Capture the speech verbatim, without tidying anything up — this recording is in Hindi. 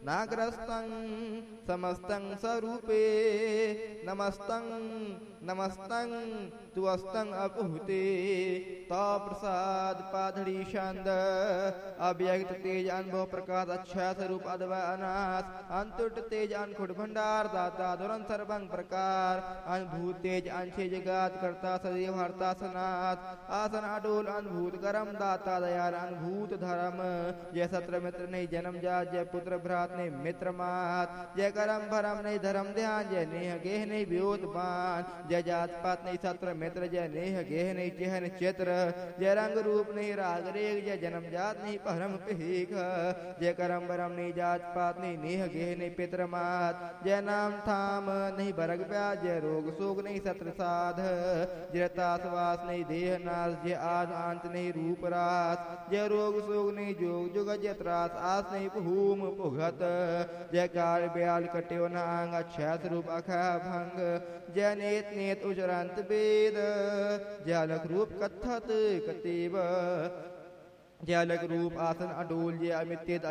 नाग्रस्तं समस्तं स्वरूपे नमस्तं नमस्तं तुअस्तं अपुहते तो प्रसाद पाधड़ी छंद अव्यक्त तेज अनुभव प्रकाश अच्छा स्वरूप अद्वय अनाथ अंतुट तेज अनखुट भंडार दाता दुरंत सर्वंग प्रकार अनुभूत तेज अंशे जगात करता सदैव हरता सनाथ आसन अडोल अनुभूत करम दाता दयाल अनुभूत धर्म जय सत्र मित्र नहीं जन्म जात जय पुत्र भ्रात नहीं मित्र मात जय करम भरम नहीं धर्म ध्यान जय नेह गेह नहीं व्योत बान जय जात पात नहीं सत्र मित्र जय नेह गेह नहीं चेहन चित्र जय रंग रूप नहीं राग रेग जय जन्म जात नहीं परम पीख जय करम भरम नहीं जात पात नहीं नेह गेह नहीं पित्र मात जय नाम थाम नहीं बरग प्याज जय रोग शोक नहीं सत्र साध जय तासवास नहीं देह नाश जय आद आंत नहीं रूप रास जय रोग शोक नहीं जोग जुग जय त्रास आस नहीं भूम पुगत जय काल ब्याल कट्यो नांग अच्छा स्वरूप अखा भंग जय नेत नेत उजरंत वेद जय अलग रूप कथत कतिव जय अलग रूप आसन अडोल जय अमित